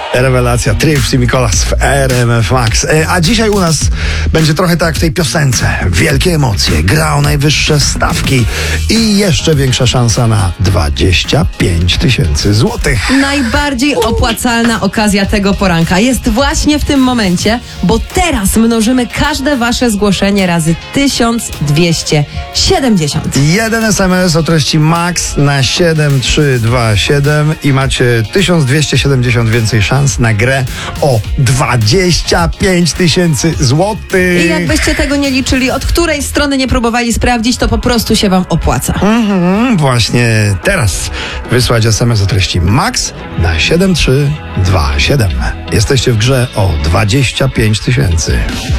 Rewelacja, Trips i Mikolas w RMF Max. A dzisiaj u nas będzie trochę tak jak w tej piosence. Wielkie emocje, gra o najwyższe stawki i jeszcze większa szansa na 25 000 złotych. Najbardziej opłacalna okazja tego poranka jest właśnie w tym momencie, bo teraz mnożymy każde wasze zgłoszenie razy 1270. Jeden SMS o treści MAX na 7327 i macie 1270 więcej szans na grę o 25 000 złotych. I jakbyście tego nie liczyli, od której strony nie próbowali sprawdzić, to po prostu się wam opłaca. Właśnie teraz wysłać SMS o treści MAX na 7327. Jesteście w grze o 25 000.